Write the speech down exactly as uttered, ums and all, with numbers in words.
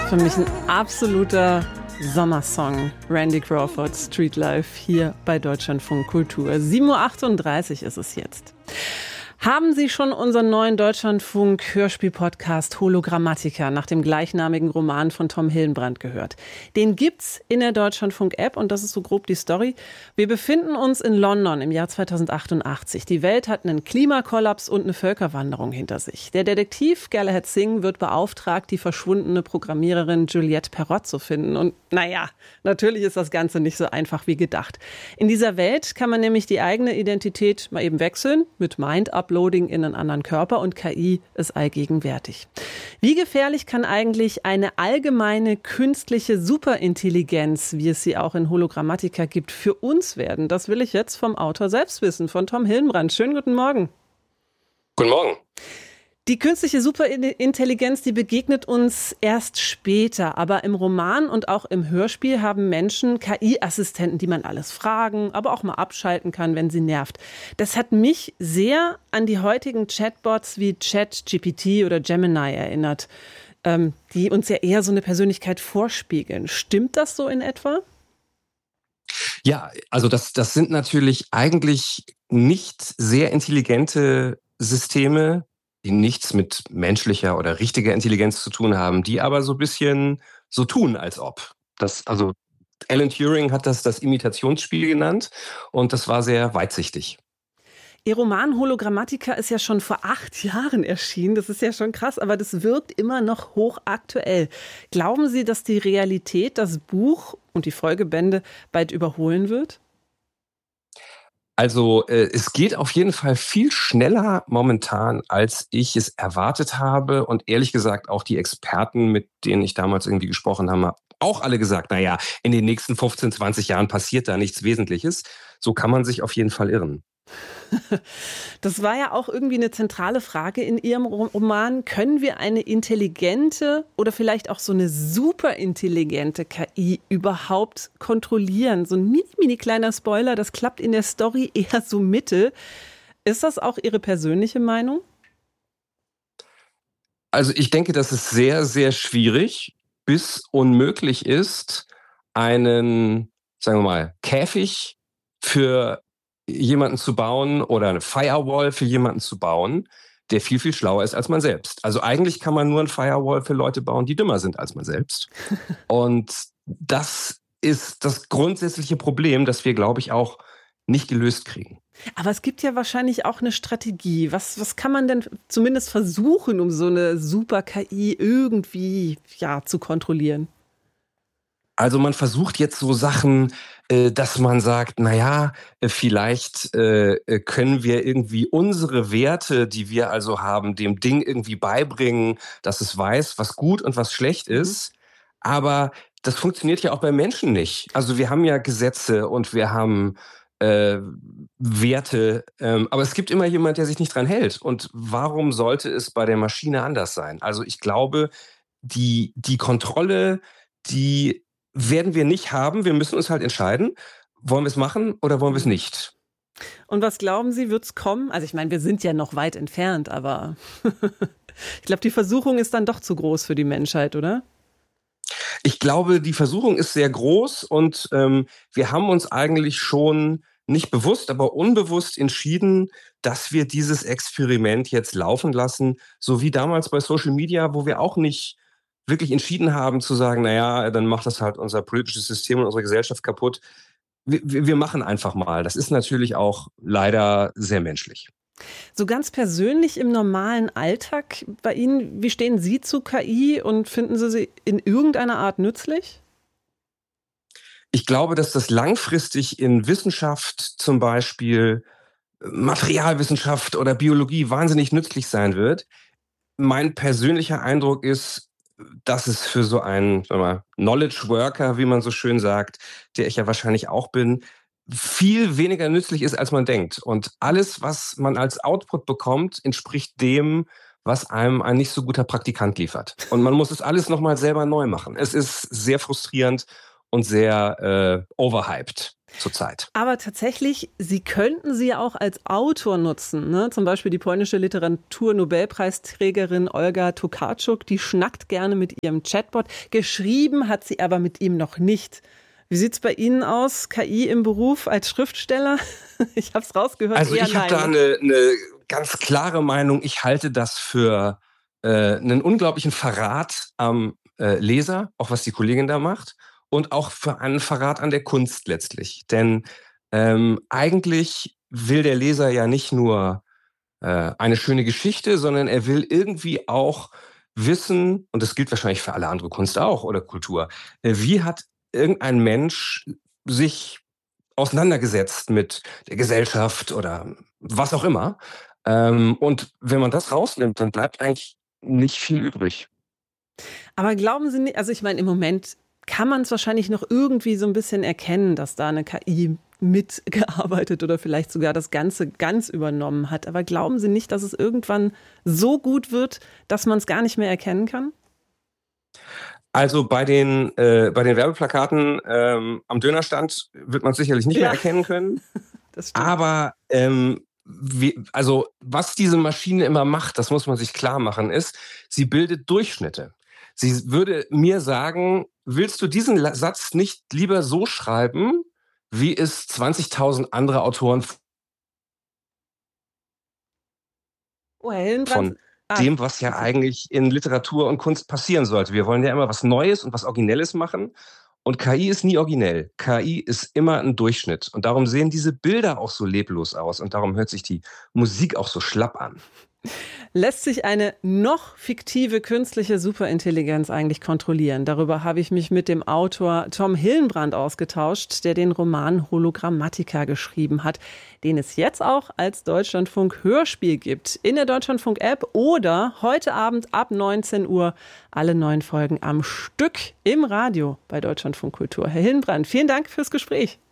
Für mich ein absoluter Sommersong. Randy Crawford, Street Life, hier bei Deutschlandfunk Kultur. sieben Uhr achtunddreißig ist es jetzt. Haben Sie schon unseren neuen Deutschlandfunk-Hörspiel-Podcast Hologrammatica nach dem gleichnamigen Roman von Tom Hillenbrand gehört? Den gibt's in der Deutschlandfunk-App und das ist so grob die Story. Wir befinden uns in London im Jahr zweitausendachtundachtzig. Die Welt hat einen Klimakollaps und eine Völkerwanderung hinter sich. Der Detektiv Galahad Singh wird beauftragt, die verschwundene Programmiererin Juliette Perrott zu finden. Und naja, natürlich ist das Ganze nicht so einfach wie gedacht. In dieser Welt kann man nämlich die eigene Identität mal eben wechseln mit Mind-Uploading in einen anderen Körper und K I ist allgegenwärtig. Wie gefährlich kann eigentlich eine allgemeine künstliche Superintelligenz, wie es sie auch in Hologrammatica gibt, für uns werden? Das will ich jetzt vom Autor selbst wissen, von Tom Hillenbrand. Schönen guten Morgen. Guten Morgen. Die künstliche Superintelligenz, die begegnet uns erst später. Aber im Roman und auch im Hörspiel haben Menschen K I-Assistenten, die man alles fragen, aber auch mal abschalten kann, wenn sie nervt. Das hat mich sehr an die heutigen Chatbots wie ChatGPT oder Gemini erinnert, ähm, die uns ja eher so eine Persönlichkeit vorspiegeln. Stimmt das so in etwa? Ja, also das, das sind natürlich eigentlich nicht sehr intelligente Systeme, die nichts mit menschlicher oder richtiger Intelligenz zu tun haben, die aber so ein bisschen so tun, als ob. Das, also Alan Turing hat das das Imitationsspiel genannt und das war sehr weitsichtig. Ihr Roman Hologrammatica ist ja schon vor acht Jahren erschienen. Das ist ja schon krass, aber das wirkt immer noch hochaktuell. Glauben Sie, dass die Realität das Buch und die Folgebände bald überholen wird? Also äh, es geht auf jeden Fall viel schneller momentan, als ich es erwartet habe. Und ehrlich gesagt, auch die Experten, mit denen ich damals irgendwie gesprochen habe, haben auch alle gesagt, naja, in den nächsten fünfzehn, zwanzig Jahren passiert da nichts Wesentliches. So kann man sich auf jeden Fall irren. Das war ja auch irgendwie eine zentrale Frage in Ihrem Roman. Können wir eine intelligente oder vielleicht auch so eine superintelligente K I überhaupt kontrollieren? So ein mini, mini kleiner Spoiler, das klappt in der Story eher so mittel. Ist das auch Ihre persönliche Meinung? Also ich denke, dass es sehr, sehr schwierig bis unmöglich ist, einen, sagen wir mal, Käfig für jemanden zu bauen oder eine Firewall für jemanden zu bauen, der viel, viel schlauer ist als man selbst. Also eigentlich kann man nur ein Firewall für Leute bauen, die dümmer sind als man selbst. Und das ist das grundsätzliche Problem, das wir, glaube ich, auch nicht gelöst kriegen. Aber es gibt ja wahrscheinlich auch eine Strategie. Was, was kann man denn zumindest versuchen, um so eine Super-K I irgendwie ja, zu kontrollieren? Also man versucht jetzt so Sachen, äh, dass man sagt, naja, äh, vielleicht äh, können wir irgendwie unsere Werte, die wir also haben, dem Ding irgendwie beibringen, dass es weiß, was gut und was schlecht ist. Mhm. Aber das funktioniert ja auch bei Menschen nicht. Also wir haben ja Gesetze und wir haben äh, Werte, ähm, aber es gibt immer jemand, der sich nicht dran hält. Und warum sollte es bei der Maschine anders sein? Also ich glaube, die, die Kontrolle, die werden wir nicht haben. Wir müssen uns halt entscheiden, wollen wir es machen oder wollen wir es nicht. Und was glauben Sie, wird es kommen? Also ich meine, wir sind ja noch weit entfernt, aber ich glaube, die Versuchung ist dann doch zu groß für die Menschheit, oder? Ich glaube, die Versuchung ist sehr groß und ähm, wir haben uns eigentlich schon nicht bewusst, aber unbewusst entschieden, dass wir dieses Experiment jetzt laufen lassen, so wie damals bei Social Media, wo wir auch nicht wirklich entschieden haben zu sagen, naja, dann macht das halt unser politisches System und unsere Gesellschaft kaputt. Wir, wir machen einfach mal. Das ist natürlich auch leider sehr menschlich. So ganz persönlich im normalen Alltag bei Ihnen, wie stehen Sie zu K I und finden Sie sie in irgendeiner Art nützlich? Ich glaube, dass das langfristig in Wissenschaft, zum Beispiel Materialwissenschaft oder Biologie, wahnsinnig nützlich sein wird. Mein persönlicher Eindruck ist, dass es für so einen, sagen wir mal, Knowledge Worker, wie man so schön sagt, der ich ja wahrscheinlich auch bin, viel weniger nützlich ist, als man denkt. Und alles, was man als Output bekommt, entspricht dem, was einem ein nicht so guter Praktikant liefert. Und man muss es alles nochmal selber neu machen. Es ist sehr frustrierend und sehr äh, overhyped. zurzeit. Aber tatsächlich, Sie könnten sie ja auch als Autor nutzen. Ne? Zum Beispiel die polnische Literatur-Nobelpreisträgerin Olga Tokarczuk, die schnackt gerne mit ihrem Chatbot. Geschrieben hat sie aber mit ihm noch nicht. Wie sieht's bei Ihnen aus? K I im Beruf als Schriftsteller? Ich habe es rausgehört. Also ich habe da eine, eine ganz klare Meinung. Ich halte das für äh, einen unglaublichen Verrat am äh, Leser, auch was die Kollegin da macht, und auch für einen Verrat an der Kunst letztlich. Denn ähm, eigentlich will der Leser ja nicht nur äh, eine schöne Geschichte, sondern er will irgendwie auch wissen, und das gilt wahrscheinlich für alle andere Kunst auch oder Kultur, äh, wie hat irgendein Mensch sich auseinandergesetzt mit der Gesellschaft oder was auch immer. Ähm, und wenn man das rausnimmt, dann bleibt eigentlich nicht viel übrig. Aber glauben Sie nicht, also ich meine, im Moment kann man es wahrscheinlich noch irgendwie so ein bisschen erkennen, dass da eine K I mitgearbeitet oder vielleicht sogar das Ganze ganz übernommen hat. Aber glauben Sie nicht, dass es irgendwann so gut wird, dass man es gar nicht mehr erkennen kann? Also bei den, äh, bei den Werbeplakaten ähm, am Dönerstand wird man es sicherlich nicht Ja. mehr erkennen können. Das stimmt. Aber ähm, wie, also was diese Maschine immer macht, das muss man sich klar machen, ist, sie bildet Durchschnitte. Sie würde mir sagen, willst du diesen La- Satz nicht lieber so schreiben, wie es zwanzigtausend andere Autoren Oh, Herr Hillenbrand. von Ah, dem, was ja eigentlich in Literatur und Kunst passieren sollte. Wir wollen ja immer was Neues und was Originelles machen. Und K I ist nie originell. K I ist immer ein Durchschnitt. Und darum sehen diese Bilder auch so leblos aus. Und darum hört sich die Musik auch so schlapp an. Lässt sich eine noch fiktive künstliche Superintelligenz eigentlich kontrollieren? Darüber habe ich mich mit dem Autor Tom Hillenbrand ausgetauscht, der den Roman Hologrammatica geschrieben hat, den es jetzt auch als Deutschlandfunk-Hörspiel gibt. In der Deutschlandfunk-App oder heute Abend ab neunzehn Uhr alle neuen Folgen am Stück im Radio bei Deutschlandfunk Kultur. Herr Hillenbrand, vielen Dank fürs Gespräch.